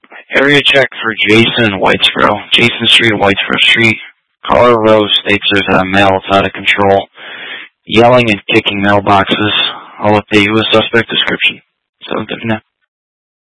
Area check for Jason in Whitesboro. Jason Street, Whitesboro Street. Caller Rose states there's a male that's out of control, yelling and kicking mailboxes. I'll update you with suspect description. So,